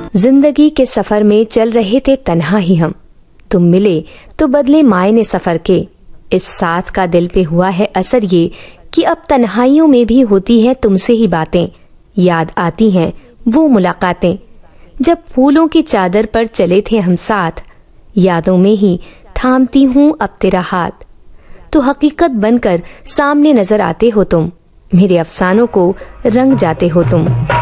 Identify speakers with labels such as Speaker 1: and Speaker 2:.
Speaker 1: जिंदगी के सफर में चल रहे थे तन्हा ही हम, तुम मिले तो बदले मायने सफर के। इस साथ का दिल पे हुआ है असर ये कि अब तन्हाइयों में भी होती है तुमसे ही बातें, याद आती हैं वो मुलाकातें जब फूलों की चादर पर चले थे हम साथ। यादों में ही थामती हूँ अब तेरा हाथ, तो हकीकत बनकर सामने नजर आते हो तुम, मेरे अफसानों को रंग जाते हो तुम।